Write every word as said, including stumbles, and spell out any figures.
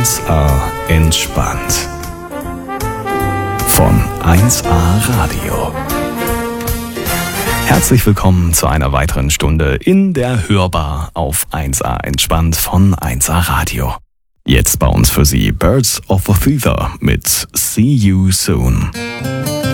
eins A entspannt. Von eins A Radio. Herzlich willkommen zu einer weiteren Stunde in der Hörbar auf eins A entspannt von eins A Radio. Jetzt bei uns für Sie Birds of a Feather mit See You Soon.